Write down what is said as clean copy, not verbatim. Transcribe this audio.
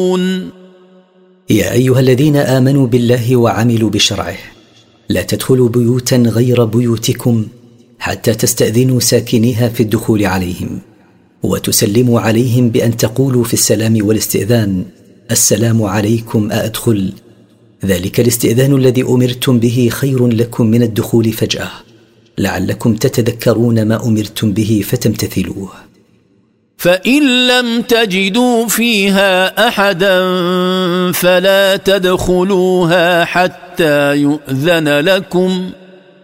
يا أيها الذين آمنوا بالله وعملوا بشرعه، لا تدخلوا بيوتا غير بيوتكم حتى تستأذنوا ساكنيها في الدخول عليهم، وتسلموا عليهم بأن تقولوا في السلام والاستئذان: السلام عليكم أأدخل؟ ذلك الاستئذان الذي أمرتم به خير لكم من الدخول فجأة، لعلكم تتذكرون ما أمرتم به فتمتثلوه. فإن لم تجدوا فيها أحدا فلا تدخلوها حتى يؤذن لكم،